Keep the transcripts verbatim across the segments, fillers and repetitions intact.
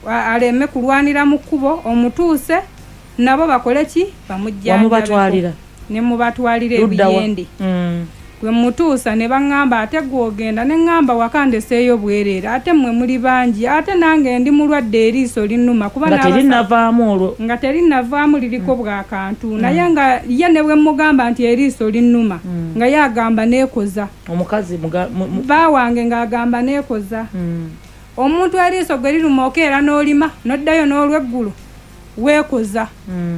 aleme kulwanira mu kkubo omutuuse nabo bakole ki bamujjanja bamubatwalira ne mubatwalira ebiyende mm. gwe mutuusa ne baŋŋamba ate gwogenda ne ŋŋamba wakandeseeyo bwereera ate mmwe muli bangi ate nange ndi mulwadde eriiso linnuma kuba nga terinavaamu olwo nga terinavaamu liriko mm. bwakantu mm. naye nga ye ne bwe mugamba nti eriiso linnuma mm. nga ye agamba neekoza omukazi bba wange ng'agamba neekoza mm. omuntu eriiso gwe liruma okeera n'olima n'oddayo n'olweggulo weekoza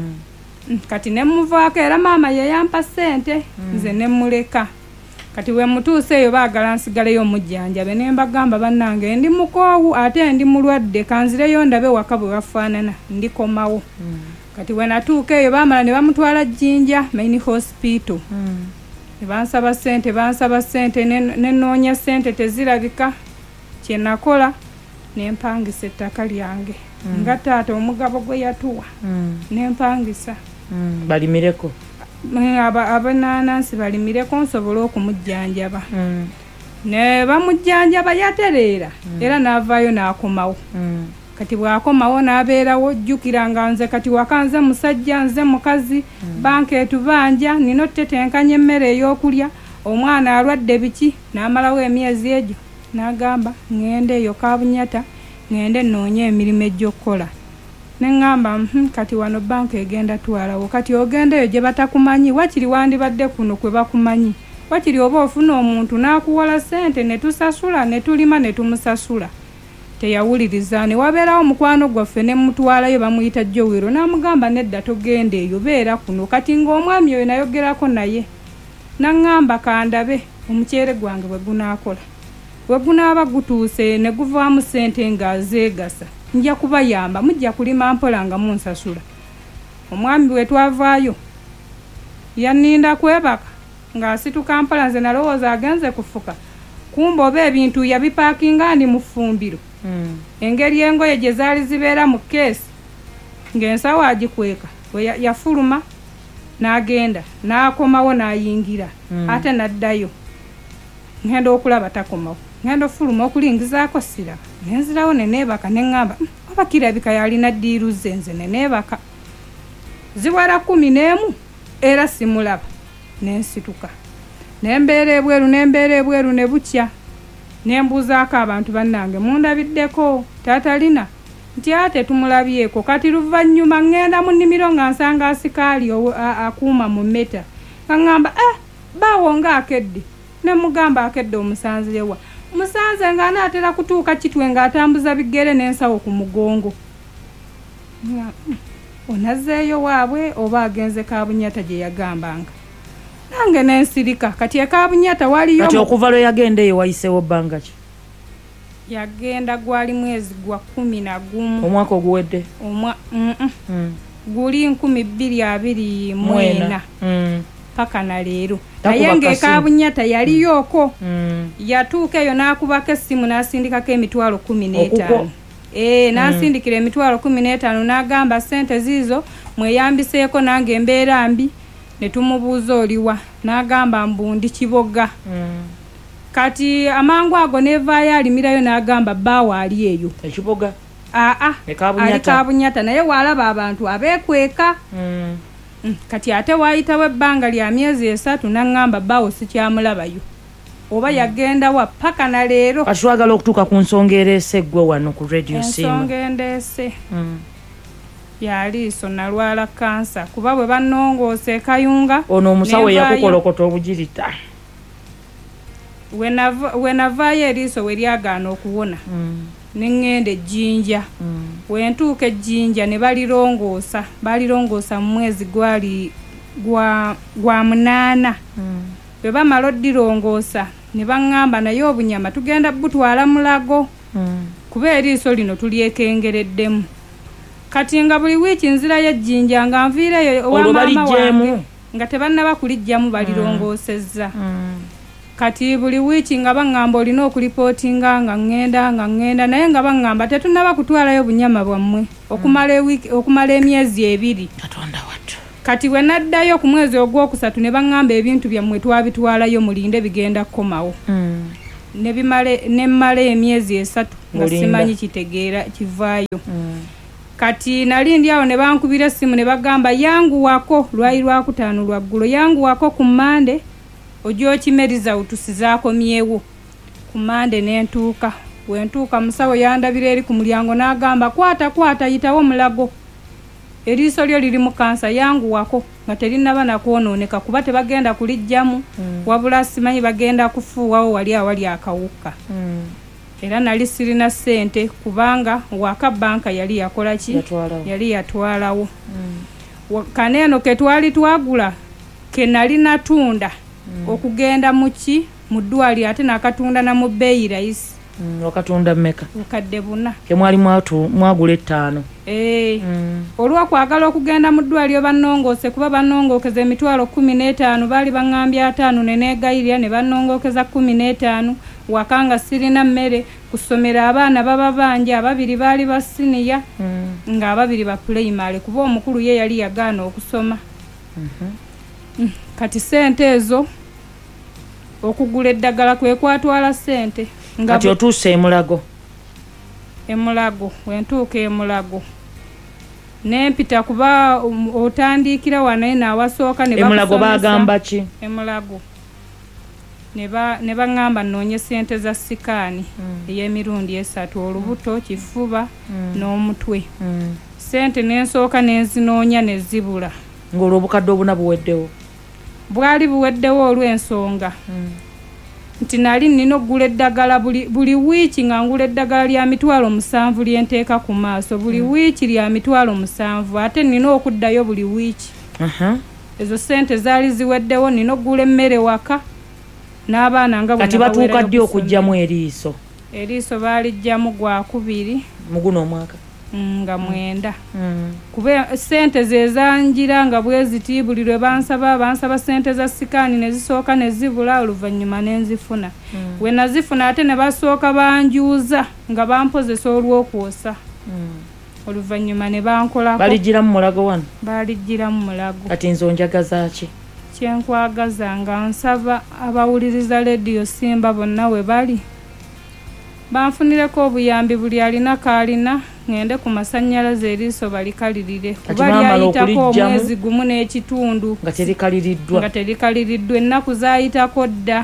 mm. kati ne muvaako era maama ye yampa ssente mm. nze ne muleka kati we mutuuse eyo baagala nsigaleyo omujjanjabe ne mbagamba bannange ndi mukoowu ate ndi mulwadde kanzireyo ndabe waka bwe wafaanana ndikomawo mm. kati we natuuka eyo baamala ne bamutwala Jinja Main Hospital mm. ne bansaba ssente bansaba ssente ne noonya ssente tezirabika kye nakola ne mpangisa ettaka lyange mm. nga taata omugabo gwe yatuwa mm. ne mpangisa mm. balimireko aba abananansi balimireko nsobola okumujjanjaba mm. ne bamujjanjaba yatereera mm. era n'avaayo n'akomawo mm. kati bw'akomawo n'abeerawo jjukira nga nze kati wakanze musajja nze mukazi mm. banka etubanja nino tetenkanya emmere ey'okulya omwana alwadde biki n'amalawo emyezi egyo n'agamba ŋŋende eyo Kabunyata ŋŋende nnoonye emirimu egy'okkola ne ŋŋamba mm, kati wano banka egenda twalawo kati ogendeyo gye batakumanyi wakiri wandibadde kuno kwe bakumanyi wakiri oba ofuna omuntu n'akuwola ssente ne tusasula ne tulima ne tumusasula teyawuliriza ne wabeerawo mukwano gwaffe ne mutwalayo bamuyita Jowero n'amugamba nedda togenda eyo beera kuno kati ng'omwami oyo nayogerako naye naŋŋamba kandabe omuceere gwange bwe gunaakola bwe gunaaba gutuuse ne guvaamu ssente ng'azeegasa nja kubayamba mujja kulima mpola nga munsasula omwami bwe twavaayo yanninda kwebaka ng'asituka mpola nze nalowooza agenze kufuka kumba oba ebintu yabipaakinga ndi mu ffumbiro mm. engeri engoye gye zaali zibeera mu keesi ng'ensawo agikweka bwe yafuluma n'agenda n'akomawo n'ayingira mm. ate n'addayo ngenda okulaba takomawo ngenda ofuluma okulingizaako siraba nenzirawo neneebaka neŋŋamba oba kirabika yalina ddiiruze nze neneebaka ziwera kumi n'emu era simulaba nensituka nembeera ebweru nembeera ebweru ne bukya nembuuzaako abantu bannange mundabiddeko tatalina nti ate tumulabyeko kati luvannyuma ŋŋenda mu nnimiro nga nsanga asikaali akuuma mu mmeta nga ŋŋamba eh baawo ng'akedde ne mugamba akedde omusanzirewa musanze nga anaatera kutuuka kitwe ng'atambuza bigere n'ensawo ku mugongo onazzeeyo waabwe oba agenze Kabunyata gye yagambanga nange n'ensirika kati e Kabunyata waliyo kati okuva lwe yagenda eyo wayiseewo bbanga ki yagenda gwali mwezi gwa kumi na gumu omwaka oguwedde omwa mm -mm. mm. guli nkumi bbiri abiri mwena mm. paka na leero naye nga Kabunyata yaliyooko mm. yatuuka eyo n'akubako essimu n'asindikako emitwalo kumi n'etaano ee n'asindikira mm. emitwalo kumi n'etaano n'agamba ssente ziizo mweyambiseeko nange embeera mbi ne tumubuuza oliwa n'agamba mbundi Kiboga mm. kati amangu ago neevaayo alimirayo n'agamba bbaawa ali eyo ekiboga aa ali Kabunyata naye waalaba abantu abeekweka mm. Mm, kati ate waayitawo ebbanga lya myezi esatu n'aŋŋamba bbaawo sikyamulabayo oba yagenda wa paka na leero kati twagala okutuuka ku nsonga ereese ggwe wano ku radio Simba ensonga endeese mm. yaliiso nalwala kansa kuba bwe bannongoose e Kayunga ono omusawo yakukolokota obugirita we navaayo eriiso we lyagaana okuwona mm. neŋŋenda Jinja mm. wentuuka e Jinja ne balirongoosa balirongoosa mu mwezi gwali gwa, gwa munaana mm. bwe bamala oddirongoosa ne baŋŋamba naye obunyama tugenda butwala mulago mm. kuba eriiso lino tulyekengereddemu kati nga buli wiiki nzirayo Jinja nga nviireyo owa maama wange nga tebannaba kulijjamu balirongoosezza mm. mm. kati buli wiiki nga baŋŋamba olina okulipootinga nga ŋŋenda nga ŋŋenda naye nga baŋŋamba tetunnaba kutwalayo bunyama bwammwe okumala ewiki okumala emyezi ebiri Katonda wattu kati we naddayo ku mwezi ogwokusatu ne baŋŋamba ebintu byammwe twabitwalayo mulinde bigenda kukomawo mm. ne bimale ne male emyezi esatu nga simanyi kitegeera kivaayo. mm. Kati nali ndi awo ne bankubira essimu ne bagamba yangu wako lwayi lwa kutaano lwa ggulo yangu wako ku Mande ojo kimeriza utusizaako myewo. Ku Mande ne ntuuka we ntuuka musawo yandabira eri ku mulyango n'agamba kwata kwata yitawo mulago eriiso lyo liri mu kansa yangu wako nga terinaba nakwonooneka kuba tebagenda kulijjamu. mm. Wabula simanyi bagenda kufuuwawo wali awali akawuka. mm. Era nali sirina ssente kubanga waka banka yali yakola ki yali yatwalawo. mm. Kaneeno ke twali twagula ke nali natunda mm. okugenda mu ki mu ddwali ate nakatunda na mu bbeeyi rayisi. mm. Wakatunda mmeka? Mukadde buna. Ke mwali mwatu mwagula ettaano. Eh. mm. Olwa kwagala okugenda mu ddwali bannongoose kuba bannongookeza emitwalo kumi n'etaano baali baŋŋambye ataano ne neegayirira ne bannongookeza kumi n'etaano. Wakanga sirina mmere kusomera abaana baba banje ababiri baali ba siniya mm. nga ababiri ba primary kuba omukulu ye yali yagaana okusoma. mm-hmm. mm. Kati sente ezo okugula eddagala kwe kwatwala sente. Kati otuuse emulago? Emulago wentuuka emulago nempita kuba um, otandikira wanaye nawasooka ne emulago bagamba ki? Emulago neba neba ngamba nonye sente za sikaani mm. ey'emirundi esatu olubuto kifuba mm. n'omutwe. mm. Sente nensooka nenzinoonya ne zibula. Ng'olw'obukadde obuna buweddewo? Bwali buweddewo olw'ensonga mm. nti nali nina okugula eddagala buli, buli wiiki nga ngula eddagala lya mitwalo musanvu lyenteeka ku maaso buli mm. wiiki lya mitwalo musanvu ate nina okuddayo buli wiiki. uh-huh. Ezo sente zaali ziweddewo nina okugula emmere waka n'abaana nga kati batuuka ddi okugyamu eriiso? Eriiso baalijjamu gwa kubiri mu guno omwaka nga mwenda. mm. Kuba sente ze zanjira nga bwe ziti buli lwe bansaba bansaba sente za sikaani ne zisooka ne zibula oluvannyuma ne nzifuna. mm. We nazifuna ate ne basooka banjuuza nga bampozesa olw'okwosa. mm. Oluvannyuma ne bankolako. Balijjiramu mulago wano? Balijjiramu mulago. Kati nze onjagaza ki? Kyenkwagaza nga nsaba abawuliriza Radio Simba bonna we bali banfunireko obuyambi buli alina kaalina ngende ku masannyalaze eriiso balikalirire kuba lyayitako omwezi gumu n'ekitundu nga terikaliriddwa nga terikaliriddwa ennaku zaayitako dda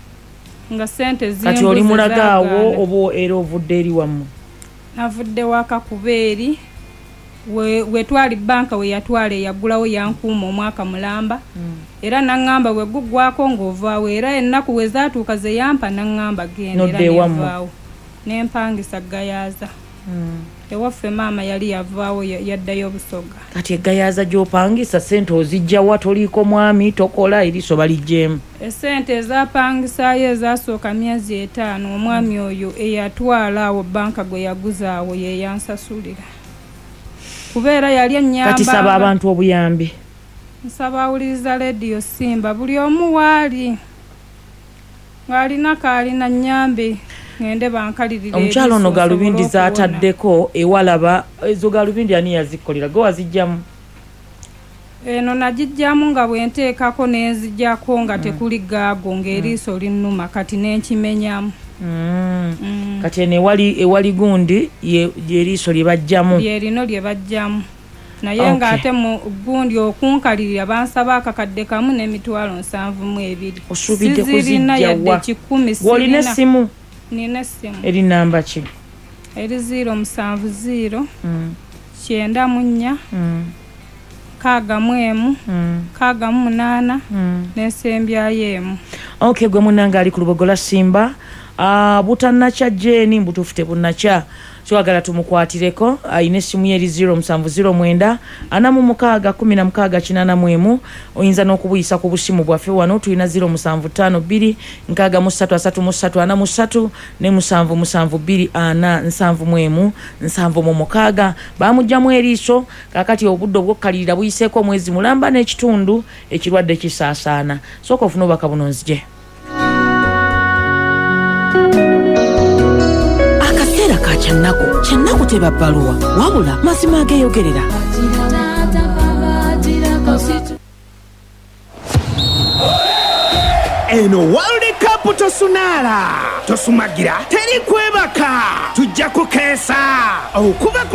nga sente zimbuze. Kati oli mulagaawo oba era ovudde eri wammwe? Navudde waka kubeeri we, we twali banka we yatwala eyagulawo yankuuma omwaka mulamba. mm. Era naŋŋamba we guggwako ng'ovaawo era ennaku we zaatuuka ze yampa naŋŋamba genda era nevaawo nempangisa gayaaza. mm. Ewaffe maama yali yavaawo yaddayo Busoga. Kati egayaaza gy'opangisa sente ozijjawa toliiko mwami tokola eriiso balijjeemu? Esente ezaapangisaayo ezasooka myezi etaano omwami oyo eyatwala awo banka gwe yaguzaawo ye yansasulira kubeera yali ennyamba. Kati saba abantu obuyambi. Nsaba awuliriza Radio Simba buli omu waali ng'alina kaalina nnyambe ngende bankalirire. Omukyalo ono galubindi zaataddeko ewalaba ezo galubindi ani yazikkolera go wazijjamu? Eno nagijjamu nga bwenteekako nenzijjako nga mm. tekuli gaago ng'eriiso mm. linnuma kati nenkimenyamu. mm. mm. Kati eno ewali ewali gundi eriiso lye bajjamu? Lyerino lye bajjamu naye okay. nga ate mu gundi okunkalirira bansaba akakadde kamu n'emitwalo nsanvu mu ebiri. Osuubidde kuzijjawa? Yadde kikumi sirina. Olina essimu? Nina essimu. Eri namba ki? Eri ziro musanvu ziro mm. kyenda mu nnya mm. kaaga mu emu mm. kaaga mu munaana mm. n'ensembyayo emu. Okay, gwe munnange ali ku Lubogola Simba. Uh, butannakya Jeni mbutuufu tebunnakya twagala tumukwatireko. Ayina essimu ye eri ziro musanvu ziro mwenda ana mu mukaaga kumi na mukaaga kinaana mu emu. Oyinza n'okubuyisa ku busimu bwaffe wano tulina ziro musanvu ttaano bbiri nkaaga mu ssatu asatu mu ssatu ana mu ssatu ne musanvu musanvu bbiri ana nsanvu mu emu nsanvu mu mukaaga. Bamugyamu eriiso kaakati obudde obwokkalirira buyiseeko omwezi mulamba n'ekitundu ekirwadde kisaasaana. Sooka ofune obubaka buno nzije. Akaseera ka kyannako kyannako teba bbaluwa wabula mazima ageeyogerera. Eno World Cup apu tosunaala tosumagira teri kwebaka tujja kukeesa okuva ku